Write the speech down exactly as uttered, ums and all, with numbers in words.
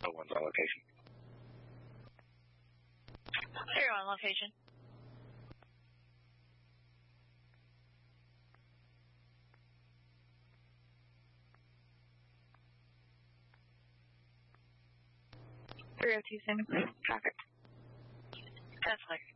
oh one's on location. You're on location. three oh two seven, traffic. That's like